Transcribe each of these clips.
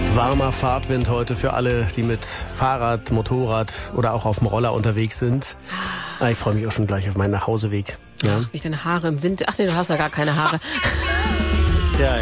Warmer Fahrtwind heute für alle, die mit Fahrrad, Motorrad oder auch auf dem Roller unterwegs sind. Ich freue mich auch schon gleich auf meinen Nachhauseweg. Ja. Ach, wie deine Haare im Wind. Ach nee, du hast ja gar keine Haare. Ja.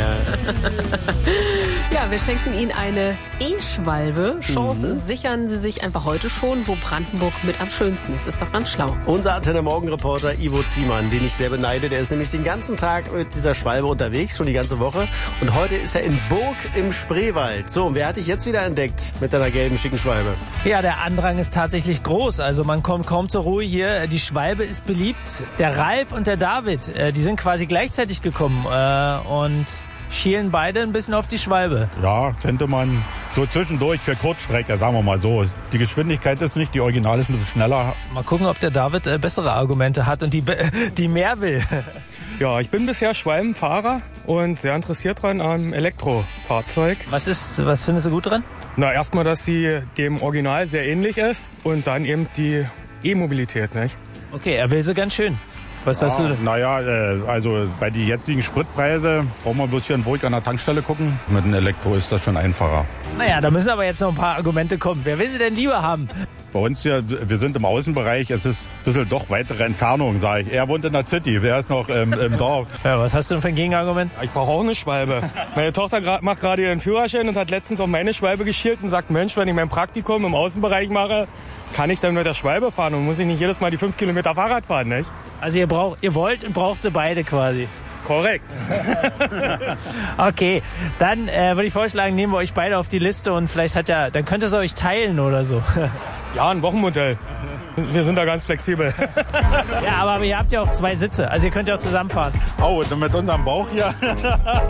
Ja, wir schenken Ihnen eine E-Schwalbe. Chance sichern Sie sich einfach heute schon, wo Brandenburg mit am schönsten ist. Ist doch ganz schlau. Unser Antenne-Morgen-Reporter Ivo Ziemann, den ich sehr beneide, der ist nämlich den ganzen Tag mit dieser Schwalbe unterwegs, schon die ganze Woche. Und heute ist er in Burg im Spreewald. So, und wer hat dich jetzt wieder entdeckt mit deiner gelben, schicken Schwalbe? Ja, der Andrang ist tatsächlich groß. Also man kommt kaum zur Ruhe hier. Die Schwalbe ist beliebt. Der Ralf und der David, die sind quasi gleichzeitig gekommen und schielen beide ein bisschen auf die Schwalbe. Ja, könnte man so zwischendurch für Kurzstrecke, sagen wir mal so. Die Geschwindigkeit ist nicht, die Original ist ein bisschen schneller. Mal gucken, ob der David bessere Argumente hat und die mehr will. Ja, ich bin bisher Schwalbenfahrer und sehr interessiert dran am Elektrofahrzeug. Was findest du gut dran? Na, erstmal, dass sie dem Original sehr ähnlich ist und dann eben die E-Mobilität, nicht? Okay, er will sie ganz schön. Was sagst du? Naja, also bei den jetzigen Spritpreise brauchen wir bloß hier in Burg an der Tankstelle gucken. Mit dem Elektro ist das schon einfacher. Naja, da müssen aber jetzt noch ein paar Argumente kommen. Wer will sie denn lieber haben? Bei uns hier, wir sind im Außenbereich, es ist ein bisschen doch weitere Entfernung, sage ich. Er wohnt in der City, wer ist noch im Dorf? Ja, was hast du denn für ein Gegenargument? Ich brauche auch eine Schwalbe. Meine Tochter macht gerade ihren Führerschein und hat letztens auf meine Schwalbe geschielt und sagt, Mensch, wenn ich mein Praktikum im Außenbereich mache, kann ich dann mit der Schwalbe fahren und muss ich nicht jedes Mal die 5 Kilometer Fahrrad fahren, nicht? Also ihr wollt und braucht sie beide quasi. Korrekt. Okay, dann würde ich vorschlagen, nehmen wir euch beide auf die Liste und vielleicht dann könnt ihr sie euch teilen oder so. Ja, ein Wochenmodell. Wir sind da ganz flexibel. Ja, aber ihr habt ja auch 2 Sitze, also ihr könnt ja auch zusammenfahren. Oh, mit unserem Bauch hier.